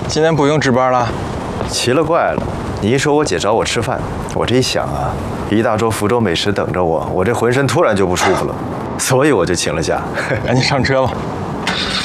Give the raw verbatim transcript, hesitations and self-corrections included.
今天不用值班了。 奇了怪了，你一说我姐找我吃饭，我这一想啊，一大桌福州美食等着我，我这浑身突然就不舒服了，所以我就请了假。 赶紧上车吧。